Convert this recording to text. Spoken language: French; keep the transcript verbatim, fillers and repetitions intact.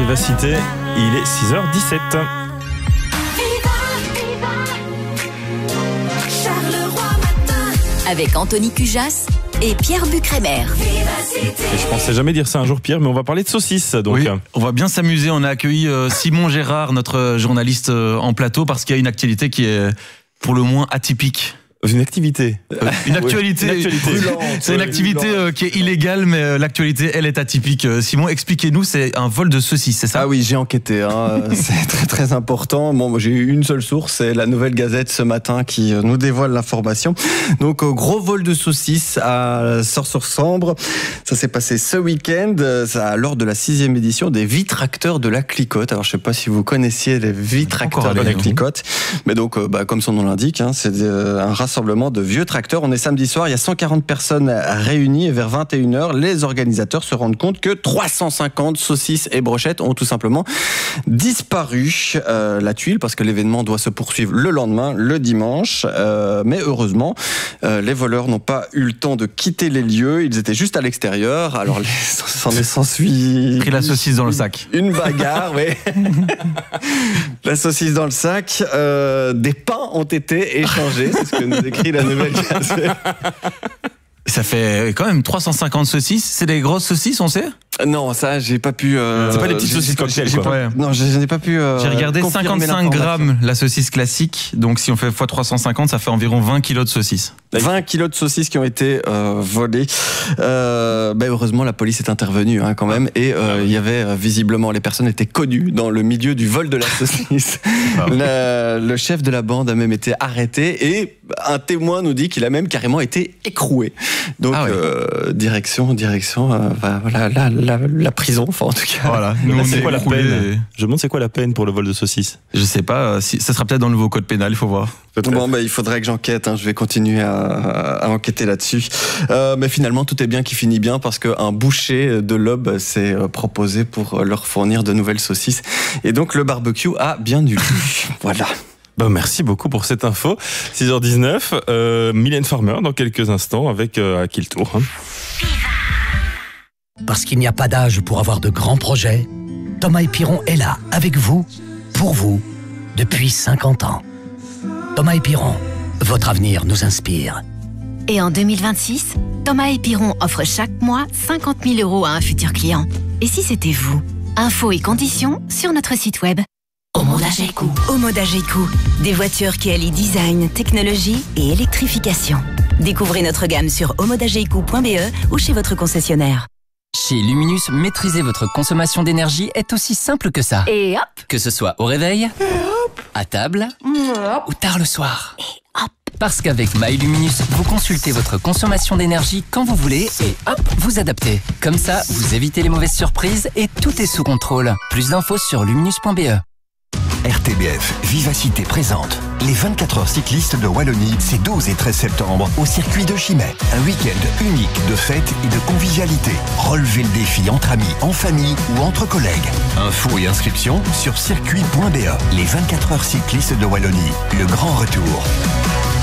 Vivacité, il est six heures dix-sept. Avec Anthony Cujas et Pierre Bucrémer. Et je pensais jamais dire ça un jour, Pierre, mais on va parler de saucisses. Donc. Oui, on va bien s'amuser. On a accueilli euh, Simon Gérard, notre journaliste euh, en plateau, parce qu'il y a une actualité qui est pour le moins atypique. Une activité. Euh, une actualité. Oui, une actualité. Brûlante, c'est une activité euh, qui est illégale, mais euh, l'actualité, elle est atypique. Euh, Simon, expliquez-nous, c'est un vol de saucisses, c'est ça ? Ah oui, j'ai enquêté. Hein. C'est très très important. Bon, moi, j'ai eu une seule source, c'est la Nouvelle Gazette ce matin qui nous dévoile l'information. Donc, euh, gros vol de saucisses à Sors-sur-Sambre. Ça s'est passé ce week-end, ça, lors de la sixième édition des Vitracteurs de la Clicotte. Alors, je sais pas si vous connaissiez les Vitracteurs de la Clicotte, mais donc, euh, bah, comme son nom l'indique, hein, c'est euh, un rassemblement de vieux tracteurs. On est samedi soir, il y a cent quarante personnes réunies et vers vingt et une heures, les organisateurs se rendent compte que trois cent cinquante saucisses et brochettes ont tout simplement disparu. Euh, la tuile, parce que l'événement doit se poursuivre le lendemain, le dimanche. Euh, mais heureusement, euh, les voleurs n'ont pas eu le temps de quitter les lieux. Ils étaient juste à l'extérieur. Alors, les, s'en est s'ensuit... Pris la saucisse dans le sac. Une, une bagarre, oui. La saucisse dans le sac. Euh, des pains ont été échangés. C'est ce que nous écrit la Nouvelle Gazette. Ça fait quand même trois cent cinquante saucisses. C'est des grosses saucisses, on sait ? Non, ça, j'ai pas pu... Euh, c'est pas des petites saucisses cocktail, quoi. Pas, Ouais. Non, je, je n'ai pas pu euh, J'ai regardé cinquante-cinq grammes la saucisse classique. Donc, si on fait fois trois cent cinquante, ça fait environ vingt kilos de saucisses. vingt kilos de saucisses qui ont été euh, volées. Euh, ben heureusement, la police est intervenue hein, quand même. Et euh, il y avait euh, visiblement, les personnes étaient connues dans le milieu du vol de la saucisse. Ah oui. Le, le chef de la bande a même été arrêté et un témoin nous dit qu'il a même carrément été écroué. Donc, ah oui. euh, direction, direction, euh, bah, voilà, la, la, la prison, enfin en tout cas. Voilà. Nous, Là, on c'est est quoi la écroulés peine et- Je me demande c'est quoi la peine pour le vol de saucisses. Je sais pas. Si, ça sera peut-être dans le nouveau code pénal, il faut voir. Bon, bah, il faudrait que j'enquête. Hein. Je vais continuer à, à enquêter là-dessus. Euh, mais finalement, tout est bien qui finit bien parce qu'un boucher de l'Aube s'est proposé pour leur fournir de nouvelles saucisses. Et donc, le barbecue a bien eu lieu. Voilà. Bah, merci beaucoup pour cette info. six heures dix-neuf, euh, Mylène Farmer dans quelques instants avec euh, à qui le tour. Hein. Parce qu'il n'y a pas d'âge pour avoir de grands projets, Thomas et Piron est là, avec vous, pour vous, depuis cinquante ans. Thomas et Piron, votre avenir nous inspire. Et en deux mille vingt-six, Thomas et Piron offrent chaque mois cinquante mille euros à un futur client. Et si c'était vous ? Infos et conditions sur notre site web. Homodageco. Homodageco. Des voitures qui allient design, technologie et électrification. Découvrez notre gamme sur homodageco point b e ou chez votre concessionnaire. Chez Luminus, maîtriser votre consommation d'énergie est aussi simple que ça. Et hop, Que ce soit au réveil, à table ou tard le soir. hop. Parce qu'avec MyLuminus, vous consultez votre consommation d'énergie quand vous voulez et hop, vous adaptez. Comme ça, vous évitez les mauvaises surprises et tout est sous contrôle. Plus d'infos sur luminus point b e. R T B F Vivacité présente les vingt-quatre heures cyclistes de Wallonie, c'est douze et treize septembre au circuit de Chimay. Un week-end unique de fête et de convivialité. Relevez le défi entre amis, en famille ou entre collègues. Infos et inscriptions sur circuit point b e. Les vingt-quatre heures cyclistes de Wallonie, le grand retour.